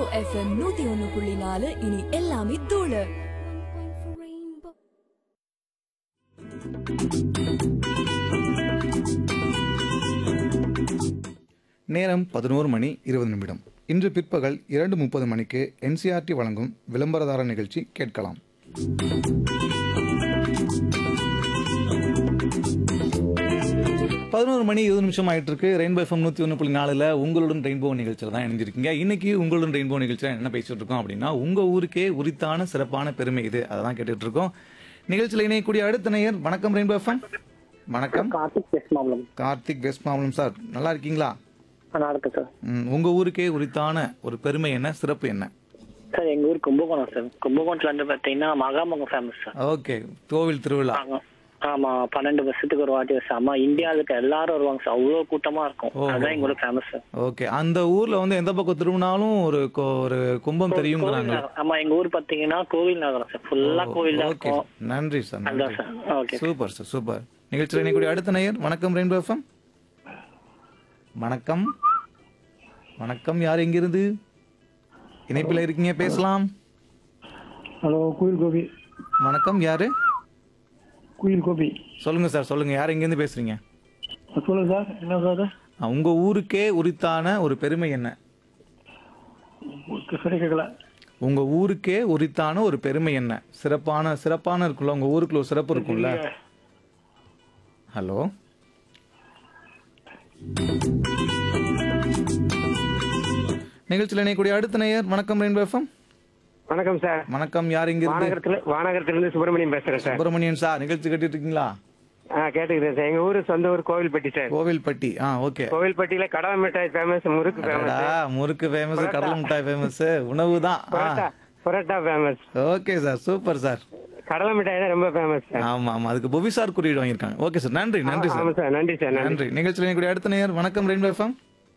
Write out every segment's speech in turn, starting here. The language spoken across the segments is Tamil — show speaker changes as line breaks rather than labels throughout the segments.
FM 101.4 இனி எல்லாமே தூளு.
நேரம் 11:20. இன்று பிற்பகல் 2:30 மணிக்கு என்சிஆர்டி வழங்கும் விளம்பரதார நிகழ்ச்சி கேட்கலாம். 11:20 ஆயிட்டு இருக்கு. ரெயின்போ எஃப்எம் 101.4 உங்களுடன் ரெயின்போ நிகழ்ச்சியில் தான் இணைஞ்சிருக்கீங்க. இன்னைக்கு உங்களுடன் ரெயின்போ நிகழ்ச்சியில் என்ன பேசிட்டு இருக்கோம் அப்படின்னா, உங்க ஊருக்கே உரித்தான சிறப்பான பெருமை இது, அதை தான் கேட்டுட்டு இருக்கோம். நிகழ்ச்சியில் இணையக்கூடிய அடுத்த நேயர். வணக்கம் ரெயின்போ எஃப்எம். வணக்கம். கார்த்திக் வெஸ்ட் மாம்பலம் சார், நல்லா இருக்கீங்களா?
நல்லா இருக்கு சார்.
உங்க ஊருக்கே உரித்தான ஒரு பெருமை என்ன, சிறப்பு என்ன?
சார் எங்க ஊர் கும்பகோணம் சார். கும்பகோணத்துல வந்து பாத்தீங்கன்னா மகாமகம் ஃபேமஸ் சார்.
ஓகே, கோவில் திருவிழா.
ஆமா, 12 வருஷத்துக்கு ஒரு வாட்டி வருஷம். ஆமா, இந்தியாவுக்கு எல்லாரும் வருவாங்க சார். அவ்வளவு கூட்டமா இருக்கும். அதான் எங்க ஊர் ஃபேமஸ் சார்.
ஓகே, அந்த ஊர்ல வந்து எந்த பக்கம் திரும்பினாலும் ஒரு கும்பம் தெரியுங்கிறாங்க.
ஆமா, எங்க ஊர் பாத்தீங்கன்னா கோவில் நகரம் சார். ஃபுல்லா கோவில் தான் இருக்கும்.
நன்றி சார்.
அதான் sir. Okay,
super sir, super. நிகழ்ச்சியில் இணையக்கூடிய அடுத்த நேயர். வணக்கம் ரெயின்போ எஃப்எம். வணக்கம். வணக்கம், யார் எங்கிருந்து இணைப்பில் இருக்கீங்க? பேசலாம்.
ஹலோ, குயில் கோபி.
வணக்கம், யாரு?
குயில் கோபி.
சொல்லுங்க சார், சொல்லுங்க, யார் எங்கிருந்து பேசுறீங்க?
சொல்லுங்க சார், என்ன சார்?
உங்க ஊருக்கே உரித்தான ஒரு பெருமை என்ன?
சரி, கேட்கல.
உங்க ஊருக்கே உரித்தான ஒரு பெருமை என்ன? சிறப்பான இருக்குல்ல, உங்க ஊருக்குள்ள ஒரு சிறப்பு இருக்கும்ல. ஹலோ, நிகழ்ச்சியில் இணையக்கூடிய அடுத்த நேயர். வணக்கம் ரெயின்போ எஃப்எம்.
வணக்கம் சார்.
வணக்கம், யார் இங்கிருந்து?
வானகரத்திலிருந்து சுப்பிரமணியம் பேசுறேன் சார்.
சுப்பிரமணியன் சார், நிகழ்ச்சி கேட்டுட்டு இருக்கீங்களா?
கேட்டுக்கிறேன் சார். எங்க ஊரு சொந்த ஊர் கோவில்பட்டி சார்.
கோவில்பட்டி. ஓகே.
கோவில்பட்டியில கடலை மிட்டாய் ஃபேமஸ், முறுக்கு ஃபேமஸ்.
முறுக்கு ஃபேமஸ், கடலை மிட்டாய் ஃபேமஸ், உணவு தான்.
Parotta famous.
Okay sir, super sir.
கடலை மிட்டாய் தான் ரொம்ப ஃபேமஸ் சார்.
ஆமா, அதுக்கு புவிசார் குறியீடு வாங்கியிருக்காங்க. ஓகே சார், நன்றி சார்.
ஆமா சார், நன்றி சார்.
நன்றி. நிகழ்ச்சியில் இணையக்கூடிய அடுத்த நேயர். வணக்கம் ரெயின்போ எஃப்எம்.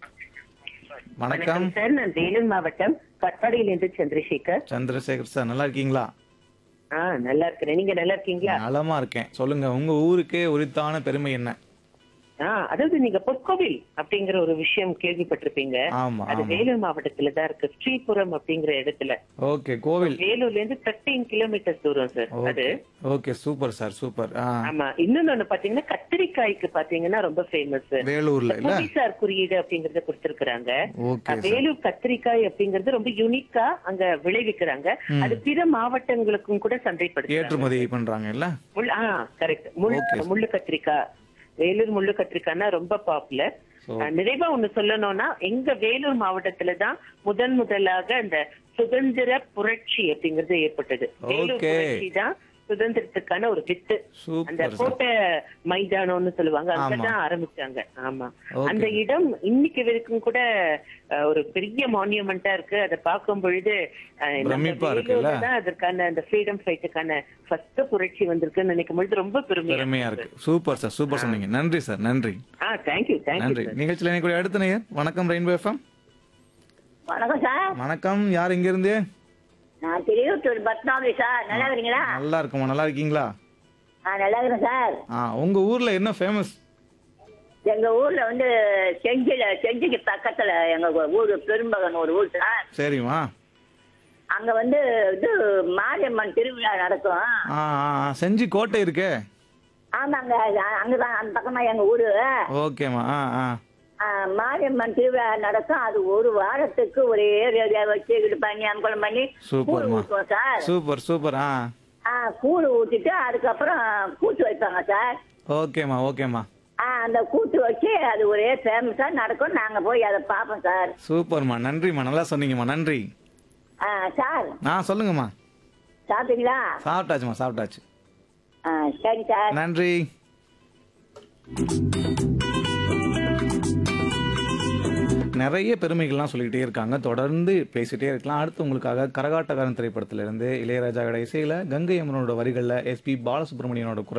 வணக்கம்
சார், நான் வேலூர் மாவட்டம் கட்பாடியிலிருந்து சந்திரசேகர்.
சந்திரசேகர் சார், நல்லா இருக்கீங்களா?
நல்லா இருக்கிறேன். நீங்க நல்லா இருக்கீங்களா?
நலமா இருக்கேன். சொல்லுங்க, உங்க ஊருக்கே உரித்தான பெருமை என்ன?
அதாவது நீங்க பொற்கோவில் அப்படிங்கிற ஒரு விஷயம் கேள்விப்பட்டிருப்பீங்க. அது வேலூர் மாவட்டத்துல தான் இருக்கு, ஸ்ரீபுரம் அப்படிங்கிற இடத்துல.
ஓகே, கோவில்
வேலூர்ல இருந்து 13 கிலோமீட்டர் தூரம் சார் அது.
Okay, super sir, super.
ஆமா, இன்னொன்னு பாத்தீங்கன்னா கத்திரிக்காய்க்கு பாத்தீங்கன்னா ரொம்ப ஃபேமஸ்
வேலூர்ல.
புவிசார் குறியீடு அப்படிங்கறத கொடுத்திருக்காங்க. வேலூர் கத்திரிக்காய் அப்படிங்கறது ரொம்ப யூனிக்கா அங்க விளைவிக்கிறாங்க. அது பிற மாவட்டங்களுக்கும் கூட சந்தைப்படுத்த
ஏற்றுமதி பண்றாங்க இல்ல?
கரெக்ட். முள்ளு கத்திரிக்காய், வேலூர் முள்ளு கத்திரிக்காய்னா ரொம்ப பாப்புலர். நிறைவா ஒண்ணு சொல்லணும்னா, எங்க வேலூர் மாவட்டத்துலதான் முதலாக அந்த சுதந்திர புரட்சி அப்படிங்கறது ஏற்பட்டது. வேலூர் புரட்சி தான் சுதந்திரத்துக்கான ஒரு வித்து. அந்த கோட்டை மைதானம்னு சொல்லுவாங்க, அங்கதான் ஆரம்பிச்சாங்க. ஆமா, அந்த இடம் இன்னைக்கு வரைக்கும் கூட ஒரு பெரிய மான்யூமெண்டா இருக்கு. அதை பார்க்கும் பொழுது அதற்கான அந்த ஃப்ரீடம் ஃபைட்டுக்கான ஃபர்ஸ்ட் புரட்சி வந்திருக்குன்னு நினைக்கும் பொழுது ரொம்ப பெருமையா இருக்கு.
சூப்பர் சார், சூப்பர் சொன்னீங்க. நன்றி சார், நன்றி.
தேங்க்யூ.
நன்றி. நிகழ்ச்சியில் எனக்கு அடுத்த நேயர். வணக்கம் ரெயின்போ எஃப்எம்.
வணக்கம் சார்.
வணக்கம், யார் எங்க இருந்து?
நான் திருவத்தூர் பத்மாவதி சார். நல்லா இருக்கீங்களா?
நல்லா இருக்குமா, நல்லா இருக்கீங்களா?
நல்லா இருக்கிறேன் சார்.
உங்க ஊர்ல என்ன ஃபேமஸ்?
எங்க ஊர்ல வந்து செஞ்சிக்கு பக்கத்துல எங்க ஊர் பெரும்பகன் ஒரு ஊர் சார்.
சரிமா.
அங்க வந்து இது மாரியம்மன் திருவிழா நடக்கும்.
செஞ்சி கோட்டை இருக்கே.
ஆமாங்க, அங்கதான் அந்த பக்கமா எங்க ஊரு.
ஓகேமா.
மாரியம்மன் திருவிழா நடக்கும். அது ஒரு வாரத்துக்கு ஒரே வச்சு பனியாமக்குளம் பண்ணி கூழ் ஊற்றுவோம் சார்.
Super super.
கூழ் ஊத்திட்டு அதுக்கப்புறம் கூத்து வைப்பாங்க சார்.
ஓகேமா.
அந்த கூத்து வச்சு அது ஒரே ஃபேமஸா நடக்கும். நாங்க போய் அதை பார்ப்போம் சார்.
சூப்பர்மா, நன்றிமா, நல்லா சொன்னீங்கம்மா, நன்றி.
சார்.
சொல்லுங்கம்மா.
சாப்பிட்டீங்களா?
சாப்பிட்டாச்சுமா, சாப்பிட்டாச்சு.
சரி சார்,
நன்றி. நிறைய பெருமைகள்லாம் சொல்லிக்கிட்டே இருக்காங்க. தொடர்ந்து பேசிட்டே இருக்கலாம். அடுத்து உங்களுக்காக கரகாட்டக்காரன் திரைப்படத்திலிருந்து இளையராஜாவோட இசையில கங்கை அமரனோட வரிகளில் எஸ்பி பாலசுப்ரமணியனோட குரல்